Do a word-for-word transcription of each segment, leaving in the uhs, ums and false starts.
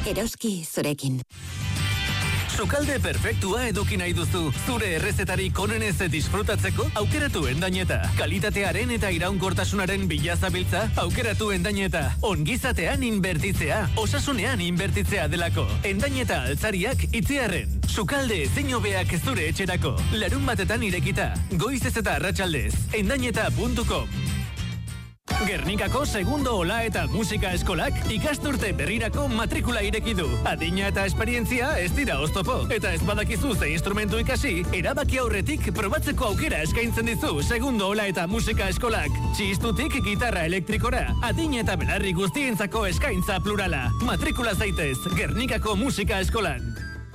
Eroski zurekin. Sukalde perfektua eduki nahi duzu, zure errezetarik onenez disfrutatzeko, aukeratu Endañeta. Kalitatearen eta iraunkortasunaren bilazabiltza, aukeratu Endañeta. Ongizatean inbertitzea, osasunean inbertitzea delako. Endañeta altzariak itziarren. Sukalde ezin hobeak zure etxerako. Larun batetan irekita, goizez eta arratsaldez. endañeta puntu com. Gernikako segundo ola eta musika eskolak ikasturte berrirako matrikula ireki du. Adina eta esperientzia ez dira oztopo. Eta ez badakizu ze instrumentu ikasi, erabaki aurretik probatzeko aukera eskaintzen dizu segundo ola eta musika eskolak. Txistutik gitarra elektrikora, adina eta belarri guztientzako eskaintza plurala. Matrikula zaitez, Gernikako musika eskolan.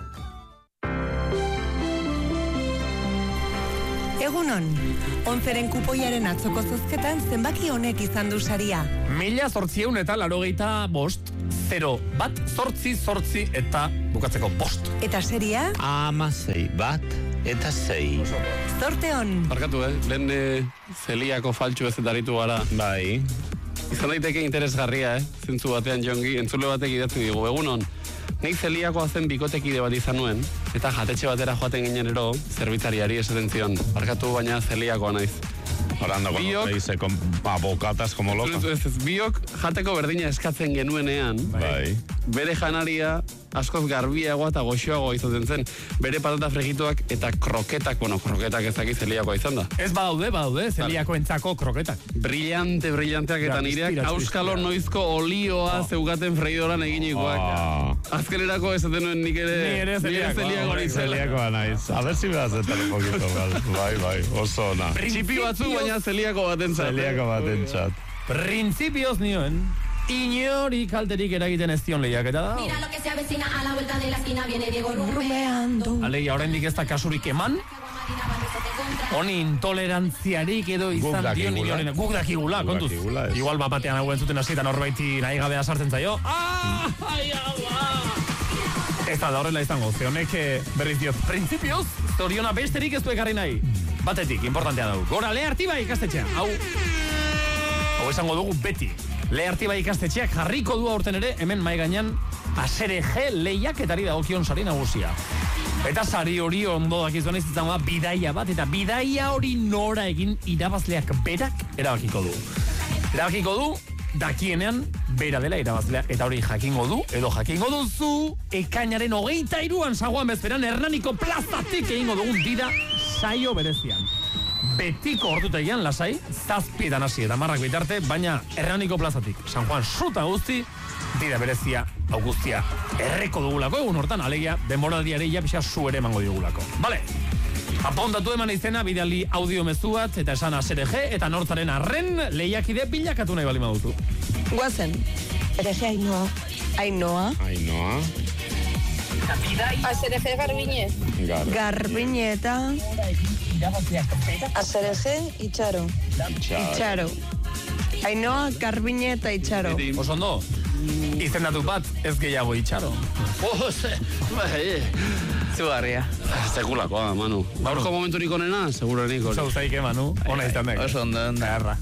Egunon, onzeren kupoiaren atzoko zozketan zenbaki honek izan du saria. Mila zortziehun eta laurogeita bost, zero bat zortzi zortzi eta bukatzeko bost. Eta seria? Amasei bat eta sei. Zorte hon. Barkatu, eh? Lehen eh, zeliako faltsu ez daritu gara. Bai. Izan daiteke interesgarria, eh? Zentzu batean jongi, entzule batek idatzi digu. Egunon, nik zeliakoa zen bikotekide bat izan nuen, eta jatetxe batera joaten ginenerero, zerbitzariari esaten zion. Barkatu, baina zeliakoa naiz. Orando, cuando te dice con bocatas como loca. Ez, ez, biok jateko berdina eskatzen genuenean, Bai. bere janaria askoz garbiagoa eta goxoagoa izaten zen. Bere patata fregituak eta kroketak, bueno, kroketak ez dakit zeliakoa izan da. Ez badaude, badaude, zeliako entzako kroketak. Brillante, brillanteak eta Ja, nireak tira, auskalo tira. noizko olioa Oh. zeugaten freidoran eginikoak. Oh. Azkenerako esaten nuen nik ere... Ni ere zeliakoa. zeliakoa Bai, nintzela. Zeliakoa naiz. A ver si me vas a sentar un poquito mal. Bai, bai, oso ona. Txipi batzu, baina zeliako batentzat. Zeliako baten txat. Printzipioz nioen, inori kalterik eragiten ez zion lehiaketa da. Mira lo que se avecina a la vuelta de la esquina, viene Diego Rumeando. Alegia, oraindik ez da kasurik eman, honi intolerantziarik edo izan Guk dion dakigula. inoren. Guk dakigula, Guk kontuz. dakigula, ez. Igual bapatean hau entzuten hasietan horbaiti nahi gabea sartzen zaio. Ah, ai, au, ah. Ez da, da horrela izango, ze honek eh, berriz diot, printzipioz, zoriona besterik ez du ekarri nahi. Batetik, importantea dugu. Gora, Lea Artiba ikastetxea. Hau, hau esango dugu beti. Lea Artiba ikastetxeak jarriko du aurten ere, hemen mai gainean, Asere G lehiaketari dagokion sari nagusia. Eta sari hori ondo dakizuan ez izango da bidaia bat, eta bidaia hori nora egin irabazleak berak erabakiko du. Erabakiko du, dakienean bera dela irabazlea, eta hori jakingo du, edo jakingo duzu, ekainaren hogeita iruan sagoan bezperan Hernaniko plazatik egingo dugun dira saio berezian. Betiko ordutegian lasai, zazpietan hasi eta marrak bitarte, baina Hernaniko plazatik, San Juan suta guzti, dira berezia, hau guztia, erreko dugulako egun hortan, alegia, denboraldiare ja pixa zu ere emango digulako. Bale, apontatu eman izena, bidali audio mezu bat, eta esan Asere G, eta nortzaren arren lehiakide bilakatu nahi balima dutu. Guazen. Ereje Ainoa. Ainoa. Ainoa. Asereje Garbiñe. Gar. Garbineta. Asereje Itxaro. Itxaro. Ainoa, Garbineta, Itxaro. Oso ondo, izendatu bat ez gehiago itxaro. Bai, Zugarria. Sekulakoa, Manu. Gaurko momenturik onena, seguro niko. Oso uzaik, eh, Manu? Ona izan dek. Oso ondo, ondo. Erra.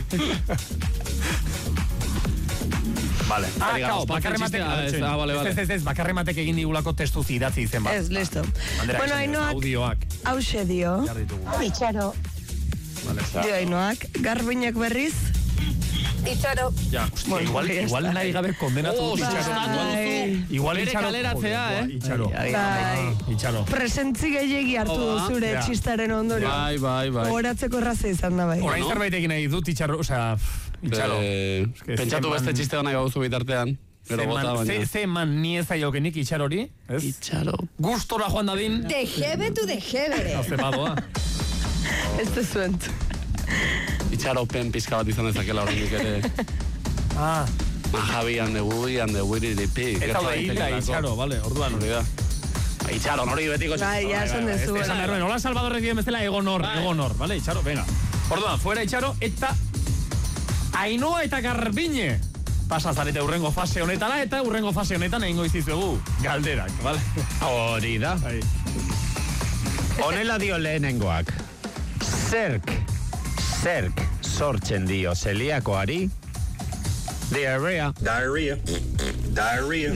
Vale. Ah, Ari gara, kao, ospatzen bakarrematek... txistea, ez, ah, bale, bale. Ez, ez, ez, bakarrematek egin digulako testu idatzi izen bat. Ez, listo. Bandera Bueno, esan, Ainoak, audioak. hause dio. Jar ditugu. Itxaro. Vale. Dio Ainoak. Garbiñek berriz. Itxaro. Ja, hostia, Bueno, igual, ya igual está. nahi gabe kondenatu Oh, dut itxaro. bai. Igual Bere itxaro. kaleratzea, Joder, eh? Itxaro. Ai, ai, Bai. Itxaro. Presentzi gehiegi hartu Oba. du zure Ja. txistaren ondorio. Bai, bai, bai. Horatzeko erraza izan da bai. Orain Bueno. zerbait egin nahi dut itxaro, osea, itxaro. Eh, que pentsatu zeman- beste txiste honak gauzu bitartean. Gero bota Zeman, baina. ze, zeman ni ez aiokenik itxarori, ez? Itxaro. Gustora joan dadin. Dejebetu dejebere. Haze badoa. Ez da zuent. Itxaropen pizka bat izan dezakela oraindik ere. Ah, Majabi and the Woody and the Willy the Pig. ez daude hilda itxaro, vale, orduan. Hori da. Ba, Itxaro, nori betiko Bai, ja esan Ez dezu. esan behar duen, hola Salvador dien bezala egonor, egonor, vale, itxaro, venga. Orduan, fuera itxaro, eta Ainoa eta Garbiñe pasa zarete urrengo fase honetara, eta urrengo fase honetan egingo izizuegu galderak, vale? Hori da. Bai. Honela dio lehenengoak. Zerk, zerk sortzen dio zeliakoari diarrea. Diarrhea. Diarrhea.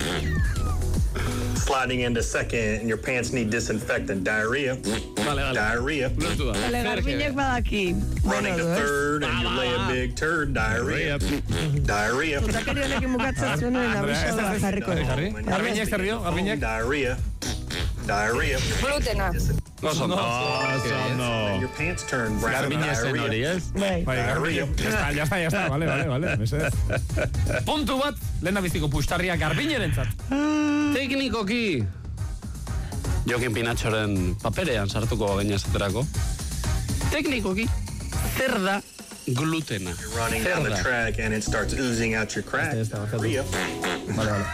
Sliding into second and your pants need disinfectant. Diarrhea. Vale, vale. Diarrhea. Bale, garbinek badaki. Running to third and you lay a big turd. Diarrhea. Diarrhea. Kontakari honekin bukatzen zuen abisoa jarriko. Garbinek zer dio, garbinek? Diarrhea. Diarrhea. Glutena. Oso, no. no. Your pants turn brown. Garbine zen hori, ez? Bai. Bai, Diarrhea. ya está, ya está, ya está, vale, vale, vale, mesedez. Puntu bat, lehen biziko pustarria garbinerentzat. Teknikoki. Jokin Pinatxoren paperean sartuko gaina esaterako. Teknikoki, zer da glutena? You're running Zer down the da? track and it starts oozing out your crack. Diarrhea. Vale, vale.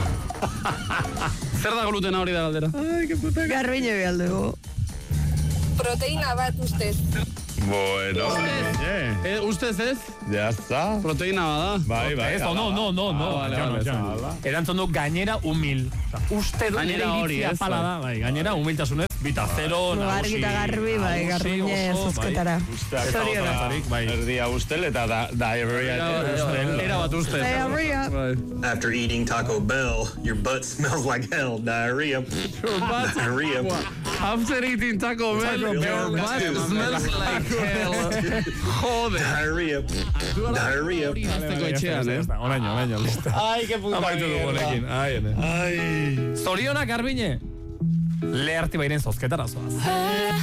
Zer da glutena hori da galdera? Garbine behal dugu. Proteína bat ustez. Bueno, eh, Eh, ustez ez? ya está. Proteína bada? Bai, bai. Ez, no, no, no, no. Ah, vale, Ja, vale, ja. hala. Erantzun du gainera humil. Uste du Gainera nire hori, iritzia ez, pala da, bai, gainera humiltasunez, bita zero, Argi eta garbi, bai, garbine zozketara. Zorionak. bai. Erdia ustel eta da, diarrhea. Era bat uste. Diarrhea. After eating Taco Bell, your butt smells like hell. Diarrhea. Diarrhea. After eating Taco Bell, your butt smells like hell. Joder. Diarrhea. Diarrhea. Azteko etxean, eh? Oraino, oraino, listo. Ai, que puta Amaitu dugu honekin. Ai, ene. Ai. Zorionak, garbine. Leharti bairen zozketara zoaz.